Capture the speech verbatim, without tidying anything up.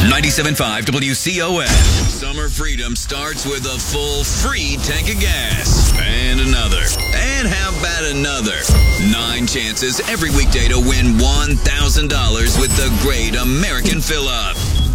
ninety-seven point five W C O S. Summer freedom starts with a full free tank of gas. And another. And how about another? Nine chances every weekday to win one thousand dollars with the Great American Fill-Up.